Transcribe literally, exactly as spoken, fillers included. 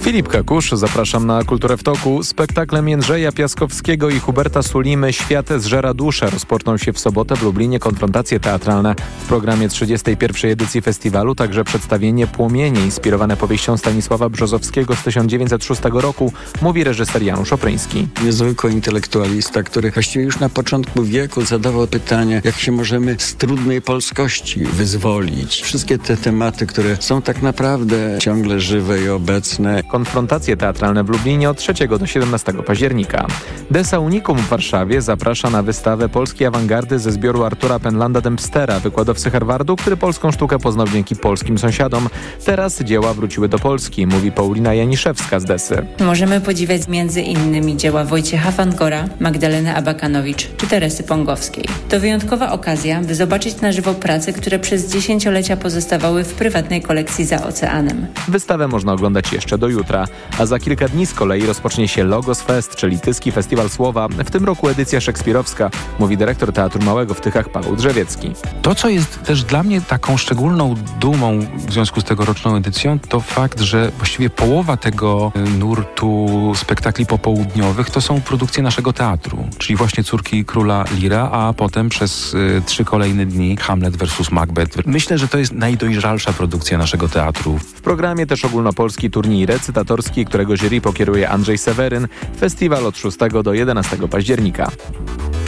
Filip Kakusz, zapraszam na Kulturę w toku. Spektaklem Jędrzeja Piaskowskiego i Huberta Sulimy Świat zżera duszę rozpoczną się w sobotę w Lublinie konfrontacje teatralne. W programie trzydziestej pierwszej edycji festiwalu także przedstawienie Płomienie inspirowane powieścią Stanisława Brzozowskiego z tysiąc dziewięćset szóstego roku, mówi reżyser Janusz Opryński. Niezwykły intelektualista, który właściwie już na początku wieku zadawał pytanie, jak się możemy z trudnej polskości wyzwolić. Wszystkie te tematy, które są tak naprawdę ciągle żywe i obecne. Konfrontacje teatralne w Lublinie od trzeciego do siedemnastego października. Desa Unikum w Warszawie zaprasza na wystawę polskiej awangardy ze zbioru Artura Penlanda Dempstera, wykładowcy Harvardu, który polską sztukę poznał dzięki polskim sąsiadom. Teraz dzieła wróciły do Polski, mówi Paulina Janiszewska z Desy. Możemy podziwiać między innymi dzieła Wojciecha Fangora, Magdaleny Abakanowicz czy Teresy Pongowskiej. To wyjątkowa okazja, by zobaczyć na żywo prace, które przez dziesięciolecia pozostawały w prywatnej kolekcji za oceanem. Wystawę można oglądać jeszcze do jutra, a za kilka dni z kolei rozpocznie się Logos Fest, czyli Tyski Festiwal Słowa. W tym roku edycja szekspirowska, mówi dyrektor Teatru Małego w Tychach Paweł Drzewiecki. To, co jest też dla mnie taką szczególną dumą w związku z tegoroczną edycją, to fakt, że właściwie połowa tego nurtu spektakli popołudniowych to są produkcje naszego teatru, czyli właśnie Córki Króla Lira, a potem przez y, trzy kolejne dni Hamlet versus Macbeth. Myślę, że to jest najdojrzalsza produkcja naszego teatru. W programie też ogólnopolski turniej recytatorski, którego jury pokieruje Andrzej Seweryn. Festiwal od szóstego do jedenastego października.